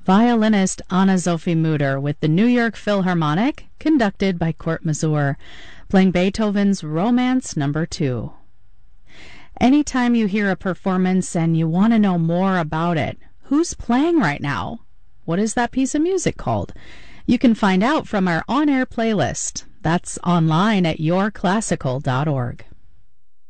violinist Anna-Sophie Mutter with the New York Philharmonic, conducted by Kurt Masur, playing Beethoven's Romance No. 2. Anytime you hear a performance and you want to know more about it, who's playing right now? What is that piece of music called? You can find out from our on-air playlist. That's online at yourclassical.org.